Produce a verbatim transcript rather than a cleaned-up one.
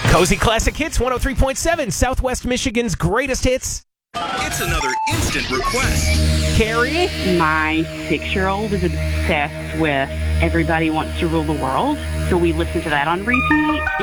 Cozy Classic Hits, one oh three point seven, Southwest Michigan's greatest hits. It's another instant request. Carrie? My six-year-old is obsessed with Everybody Wants to Rule the World, so we listen to that on repeat.